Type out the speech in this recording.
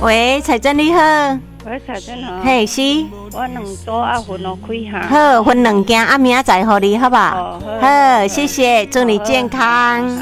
喂，彩珍你好。 喂，彩珍好。 嘿，是。 我2组啊分我开哈。 好，分2件，明仔载给你，好不好？ 好， 好，谢谢，祝你健康。